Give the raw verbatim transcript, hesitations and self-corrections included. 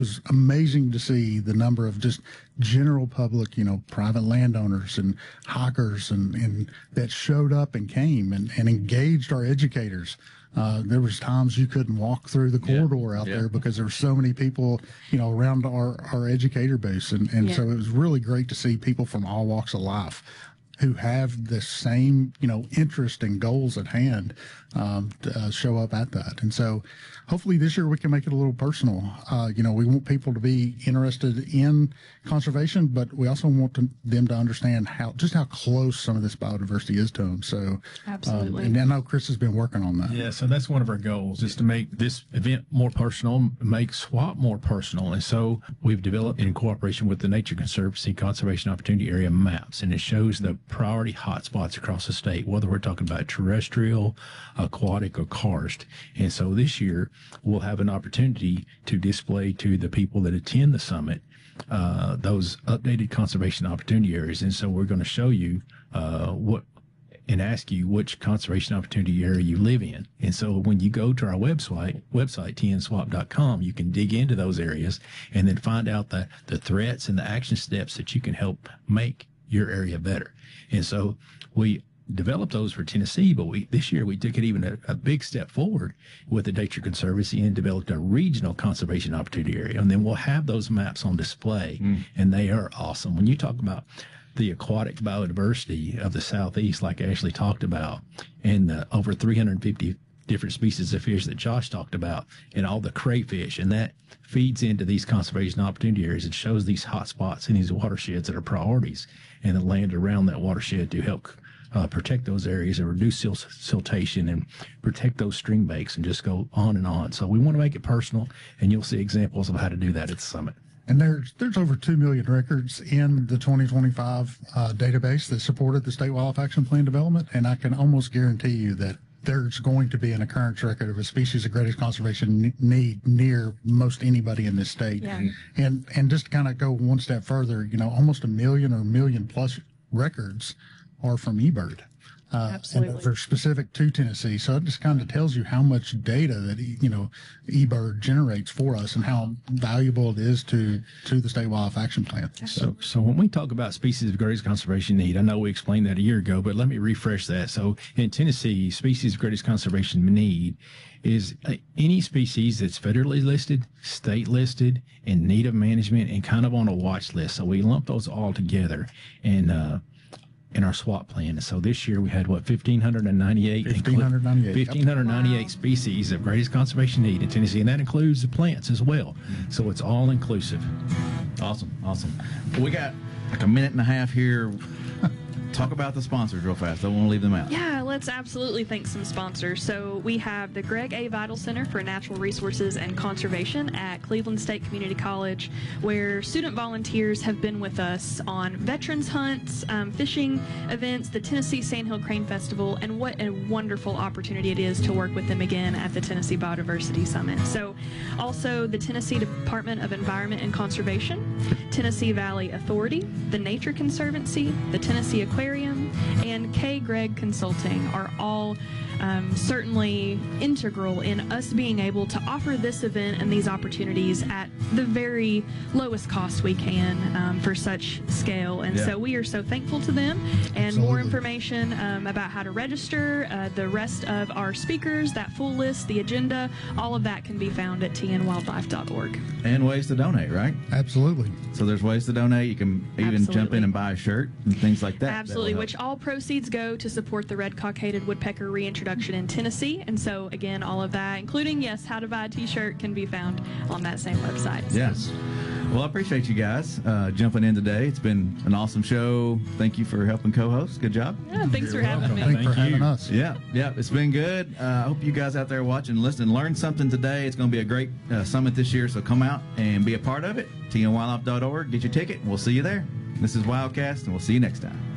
was amazing to see the number of just general public, you know, private landowners and hikers and, and that showed up and came and, and engaged our educators. Uh, there was times you couldn't walk through the corridor yeah, out yeah. there because there were so many people, you know, around our, our educator base. And, and Yeah. so it was really great to see people from all walks of life who have the same, you know, interest and goals at hand um, to uh, show up at that. And so hopefully this year we can make it a little personal. Uh, you know, we want people to be interested in conservation, but we also want to, them to understand how just how close some of this biodiversity is to them. So, Absolutely. Um, and I know Chris has been working on that. Yeah, so that's one of our goals is to make this event more personal, make SWAP more personal. And so we've developed in cooperation with the Nature Conservancy Conservation Opportunity Area maps, and it shows the priority hotspots across the state, whether we're talking about terrestrial, aquatic, or karst. And so this year we'll have an opportunity to display to the people that attend the summit uh, those updated conservation opportunity areas. And so we're going to show you uh, what and ask you which conservation opportunity area you live in. And so when you go to our website, website T N swap dot com, you can dig into those areas and then find out the, the threats and the action steps that you can help make your area better. And so we developed those for Tennessee, but we this year we took it even a, a big step forward with the Nature Conservancy and developed a regional conservation opportunity area. And then we'll have those maps on display, mm. and they are awesome. When you talk about the aquatic biodiversity of the Southeast, like Ashley talked about, and the over three hundred fifty different species of fish that Josh talked about, and all the crayfish, and that feeds into these conservation opportunity areas and shows these hot spots in these watersheds that are priorities, and the land around that watershed to help uh, protect those areas and reduce sil- siltation and protect those stream banks, and just go on and on. So we want to make it personal, and you'll see examples of how to do that at the summit. And there's there's over two million records in the twenty twenty-five uh, database that supported the State Wildlife Action Plan development, and I can almost guarantee you that there's going to be an occurrence record of a species of greatest conservation need near most anybody in this state. Yeah. And and just to kind of go one step further, you know, almost a million or million plus records are from eBird. Uh, Absolutely. And they're specific to Tennessee. So it just kind of tells you how much data that, you know, eBird generates for us and how valuable it is to, to the State Wildlife Action Plan. So, so when we talk about species of greatest conservation need, I know we explained that a year ago, but let me refresh that. So in Tennessee, species of greatest conservation need is uh, any species that's federally listed, state listed, in need of management, and kind of on a watch list. So we lump those all together and, uh, in our SWAP plan. So this year we had, what, fifteen ninety-eight? fifteen ninety-eight. fifteen ninety-eight wow. species of greatest conservation need in Tennessee, and that includes the plants as well. So it's all inclusive. Awesome, awesome. Well, we got like a minute and a half here. Talk about the sponsors real fast. I don't want to leave them out. Yeah, let's absolutely thank some sponsors. So we have the Greg A. Vidal Center for Natural Resources and Conservation at Cleveland State Community College, where student volunteers have been with us on veterans hunts, um, fishing events, the Tennessee Sandhill Crane Festival, and what a wonderful opportunity it is to work with them again at the Tennessee Biodiversity Summit. So also the Tennessee Department of Environment and Conservation, Tennessee Valley Authority, the Nature Conservancy, the Tennessee Aquarium, and K. Gregg Consulting are all um, certainly integral in us being able to offer this event and these opportunities at the very lowest cost we can um, for such scale. And yeah. so we are so thankful to them. And Absolutely. More information um, about how to register, uh, the rest of our speakers, that full list, the agenda, all of that can be found at T N wildlife dot org. And ways to donate, right? Absolutely. So there's ways to donate. You can even Absolutely. jump in and buy a shirt and things like that. Absolutely, that which all proceeds go to support the red cockaded woodpecker reintroduction in Tennessee. And so, again, all of that, including, yes, how to buy a T-shirt, can be found on that same website. So. Yes. Well, I appreciate you guys uh, jumping in today. It's been an awesome show. Thank you for helping co-host. Good job. Yeah, thanks You're for having welcome. me. Thanks Thank for having you. us. Yeah, yeah, it's been good. Uh, I hope you guys out there watching, listening, learned something today. It's going to be a great uh, summit this year, so come out and be a part of it. T N wildlife dot org. Get your ticket. We'll see you there. This is Wildcast, and we'll see you next time.